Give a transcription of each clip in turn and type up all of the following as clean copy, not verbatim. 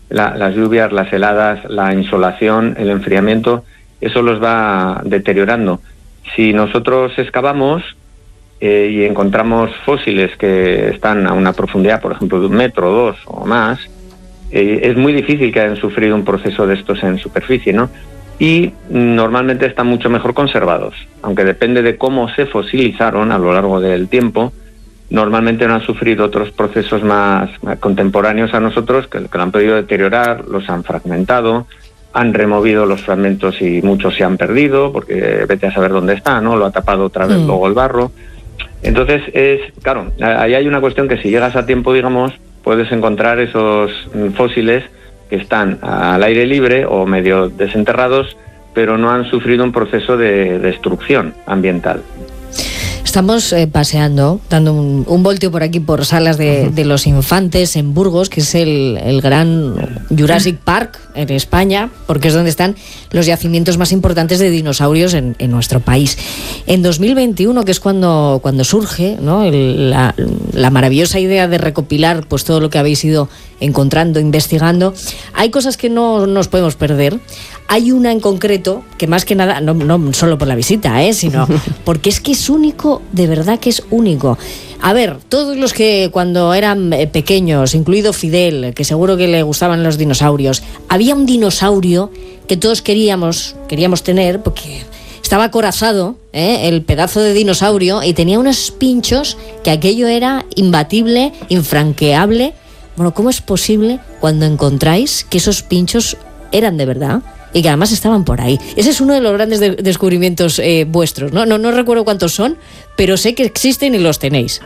las lluvias, las heladas, la insolación, el enfriamiento, eso los va deteriorando. Si nosotros excavamos y encontramos fósiles que están a una profundidad, por ejemplo, de 1 metro, 2 o más, es muy difícil que hayan sufrido un proceso de estos en superficie, ¿no? Y normalmente están mucho mejor conservados, aunque depende de cómo se fosilizaron a lo largo del tiempo. Normalmente no han sufrido otros procesos más contemporáneos a nosotros que lo han podido deteriorar, los han fragmentado, han removido los fragmentos y muchos se han perdido, porque vete a saber dónde está, ¿no? Lo ha tapado otra vez luego el barro. Entonces, claro, ahí hay una cuestión que si llegas a tiempo, digamos, puedes encontrar esos fósiles que están al aire libre o medio desenterrados, pero no han sufrido un proceso de destrucción ambiental. Estamos paseando, dando un voltio por aquí por Salas de los Infantes en Burgos, que es el gran Jurassic Park en España, porque es donde están los yacimientos más importantes de dinosaurios en nuestro país. En 2021, que es cuando surge, ¿no?, la maravillosa idea de recopilar pues todo lo que habéis ido encontrando, investigando, hay cosas que no nos podemos perder. Hay una en concreto que más que nada, no solo por la visita, sino porque es que es único, de verdad que es único. A ver, todos los que cuando eran pequeños, incluido Fidel, que seguro que le gustaban los dinosaurios, había un dinosaurio que todos queríamos tener porque estaba acorazado, el pedazo de dinosaurio, y tenía unos pinchos que aquello era imbatible, infranqueable. Bueno, ¿cómo es posible cuando encontráis que esos pinchos eran de verdad y que además estaban por ahí? Ese es uno de los grandes descubrimientos vuestros, ¿no? No recuerdo cuántos son, pero sé que existen y los tenéis.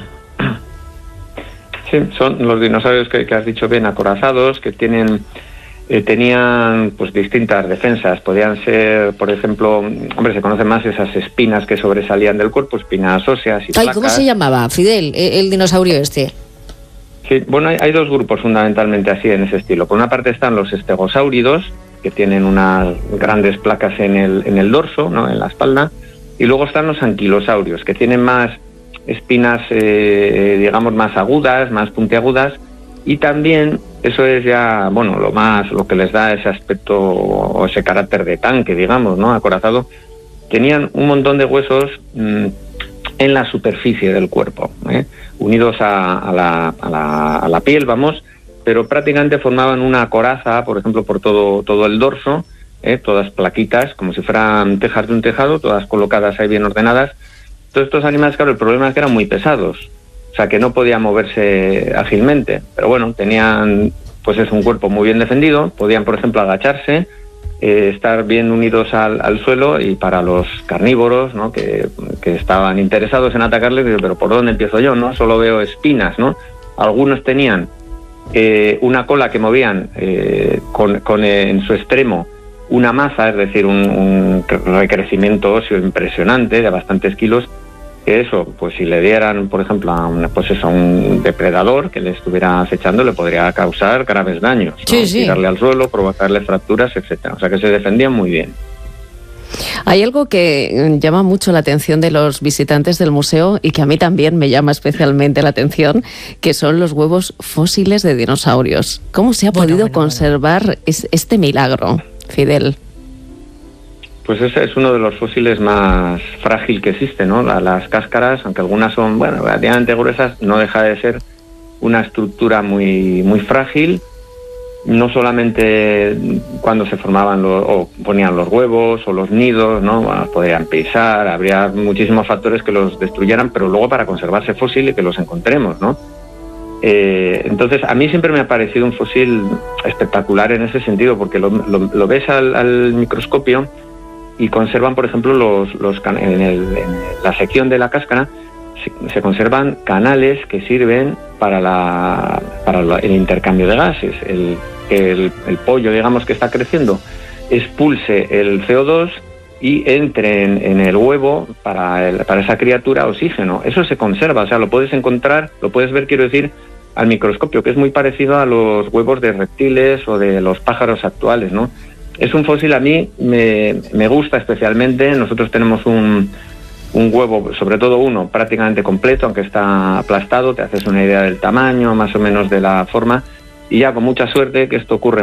Sí, son los dinosaurios que has dicho bien, acorazados, que tenían pues distintas defensas. Podían ser, por ejemplo, se conocen más esas espinas que sobresalían del cuerpo, espinas óseas y placas. ¿Cómo se llamaba, Fidel, el dinosaurio este? Sí, bueno, hay dos grupos fundamentalmente así en ese estilo. Por una parte están los estegosáuridos, que tienen unas grandes placas en el dorso, ¿no?, en la espalda, y luego están los anquilosaurios, que tienen más espinas, digamos, más agudas, más puntiagudas, y también eso es ya, bueno, lo que les da ese aspecto o ese carácter de tanque, digamos, ¿no?, acorazado. Tenían un montón de huesos en la superficie del cuerpo, unidos a la piel, vamos, pero prácticamente formaban una coraza, por ejemplo, por todo el dorso, todas plaquitas, como si fueran tejas de un tejado, todas colocadas ahí bien ordenadas. Todos estos animales, claro, el problema es que eran muy pesados, o sea, que no podían moverse ágilmente, pero bueno, tenían, pues es un cuerpo muy bien defendido, podían, por ejemplo, agacharse, estar bien unidos al suelo, y para los carnívoros, ¿no?, que estaban interesados en atacarles, pero ¿por dónde empiezo yo, no? Solo veo espinas, ¿no? Algunos tenían una cola que movían con en su extremo una maza, es decir, un recrecimiento óseo impresionante de bastantes kilos, que eso, pues si le dieran, por ejemplo, a un depredador que le estuviera acechando, le podría causar graves daños, ¿no? Sí. Tirarle al suelo, provocarle fracturas, etcétera. O sea que se defendían muy bien. Hay algo que llama mucho la atención de los visitantes del museo y que a mí también me llama especialmente la atención, que son los huevos fósiles de dinosaurios. ¿Cómo se ha podido conservar este milagro, Fidel? Pues ese es uno de los fósiles más frágil que existe, ¿no? Las cáscaras, aunque algunas son, relativamente gruesas, no deja de ser una estructura muy, muy frágil. No solamente cuando se formaban o ponían los huevos o los nidos, ¿no? Bueno, podrían pisar, habría muchísimos factores que los destruyeran, pero luego para conservarse fósil y que los encontremos, ¿no? Entonces, a mí siempre me ha parecido un fósil espectacular en ese sentido, porque lo ves al microscopio y conservan, por ejemplo, en la sección de la cáscara se conservan canales que sirven para el intercambio de gases. El pollo, digamos, que está creciendo, expulse el CO2 y entre en el huevo para esa criatura oxígeno. Eso se conserva, o sea, lo puedes encontrar, lo puedes ver, quiero decir, al microscopio, que es muy parecido a los huevos de reptiles o de los pájaros actuales, ¿no? Es un fósil, a mí me gusta especialmente. Nosotros tenemos un huevo, sobre todo uno, prácticamente completo, aunque está aplastado, te haces una idea del tamaño, más o menos de la forma, y ya con mucha suerte, que esto ocurre